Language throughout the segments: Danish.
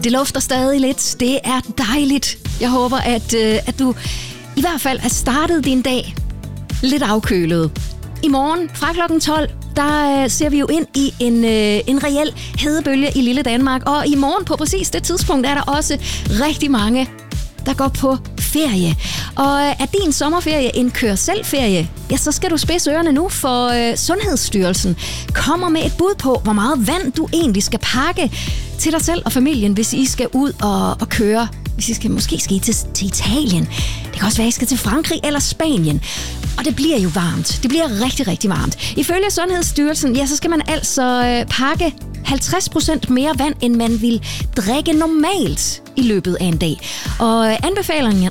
Det lufter stadig lidt. Det er dejligt. Jeg håber, at du i hvert fald har startet din dag lidt afkølet. I morgen fra klokken 12, der ser vi jo ind i en reel hedebølge i lille Danmark. Og i morgen på præcis det tidspunkt er der også rigtig mange, der går på ferie. Og er din sommerferie en kør-selv-ferie, ja, så skal du spidse ørerne nu, for Sundhedsstyrelsen kommer med et bud på, hvor meget vand du egentlig skal pakke til dig selv og familien, hvis I skal ud og køre. Hvis I måske skal I til Italien. Det kan også være, at I skal til Frankrig eller Spanien. Og det bliver jo varmt. Det bliver rigtig, rigtig varmt. Ifølge Sundhedsstyrelsen, ja, så skal man altså pakke 50% mere vand, end man vil drikke normalt i løbet af en dag. Og anbefalingerne...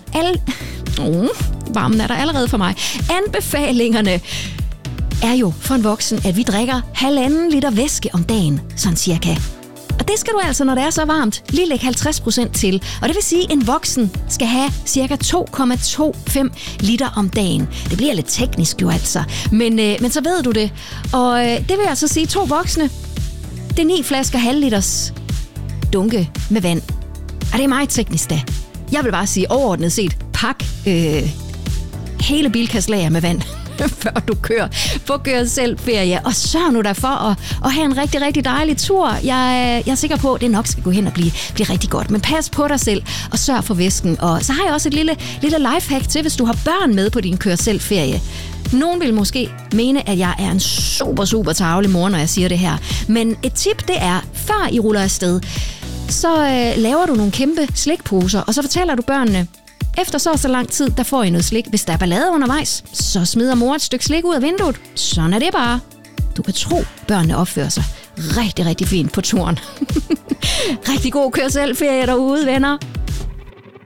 varmen er der allerede for mig. Anbefalingerne er jo for en voksen, at vi drikker 1,5 liter væske om dagen, sådan cirka. Og det skal du altså, når det er så varmt, lige lægge 50% til. Og det vil sige, at en voksen skal have ca. 2,25 liter om dagen. Det bliver lidt teknisk jo altså, men så ved du det. Og det vil altså sige 2 voksne. Det er 9 flasker halvliters dunke med vand. Og det er meget teknisk da. Jeg vil bare sige overordnet set, pak hele bilkastlager med vand, før du kører på kør-selv-ferie. Og sørg nu der for at have en rigtig, rigtig dejlig tur. Jeg er sikker på, at det nok skal gå hen og blive rigtig godt. Men pas på dig selv og sørg for væsken. Og så har jeg også et lille lifehack til, hvis du har børn med på din kør-selv-ferie. Nogen vil måske mene, at jeg er en super, super tarvelig mor, når jeg siger det her. Men et tip, det er, før I ruller afsted, så laver du nogle kæmpe slikposer, og så fortæller du børnene, efter så lang tid, der får I noget slik. Hvis der er ballade undervejs, så smider mor et stykke slik ud af vinduet. Sådan er det bare. Du kan tro, børnene opfører sig rigtig, rigtig fint på turen. Rigtig god kør-selv-ferie derude, venner.